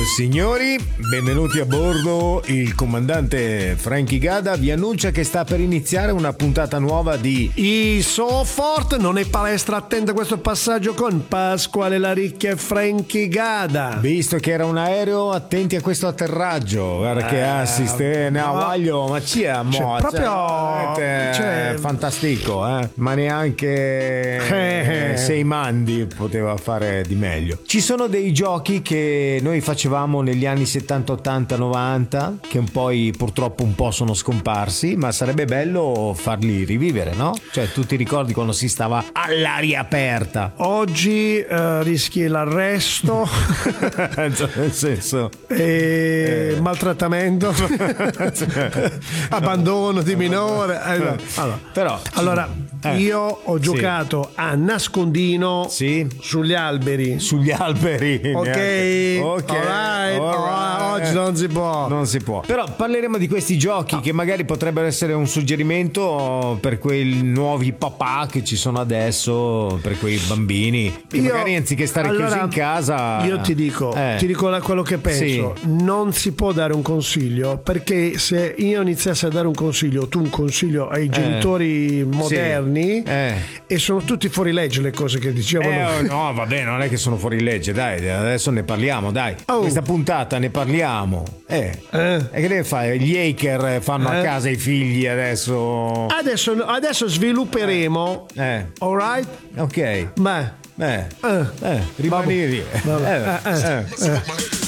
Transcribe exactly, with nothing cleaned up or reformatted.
signori, benvenuti a bordo. Il comandante Frankie Gada vi annuncia che sta per iniziare una puntata nuova di I So Fort. Non è palestra, attenta a questo passaggio con Pasquale Laricchia e Frankie Gada. Visto che era un aereo, attenti a questo atterraggio. Guarda che assist, eh, ne no. voglio, ma ci è Cioè, mo, proprio, cioè, cioè- fantastico, eh? Ma neanche Eh. eh, sei mandi poteva fare di meglio. Ci sono dei giochi che noi facevamo negli anni settanta, ottanta, novanta, che un poi purtroppo un po' sono scomparsi, ma sarebbe bello farli rivivere, no? Cioè, tu ti ricordi quando si stava all'aria aperta? Oggi eh, rischi l'arresto Nel senso, e maltrattamento, abbandono di minore. Allora, allora, però allora, eh, io ho giocato a nascondino sì, sugli alberi. sugli alberi. Ok, neanche. Ok, alright, alright. alright, oggi non si può. Non si può. Però parleremo di questi giochi che magari potrebbero essere un suggerimento per quei nuovi papà che ci sono adesso, per quei bambini che Io- magari anziché stare allora, chiusi in casa. io ti dico, eh, ti dico la- quello che penso. Sì. Non si può dare un consiglio, perché se io iniziassi a dare un consiglio, tu un consiglio ai genitori moderni, eh. e sono tutti fuori legge le cose che dicevano. Eh, no, vabbè, non è che sono fuori legge, dai, adesso ne parliamo, dai. Oh. Questa puntata ne parliamo. Eh. Eh. E che deve fare? Gli hacker fanno a Eh. casa i figli adesso. Adesso, adesso svilupperemo, Eh. alright? Ok. Beh, Eh. eh. Eh. Rimani lì. Vabbè. Eh. Eh, eh, Eh. eh.